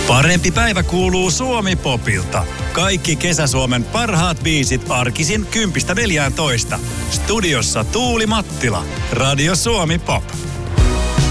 Parempi päivä kuuluu Suomi-popilta. Kaikki Kesä-Suomen parhaat biisit arkisin 10–14. Studiossa Tuuli Mattila. Radio Suomi Pop.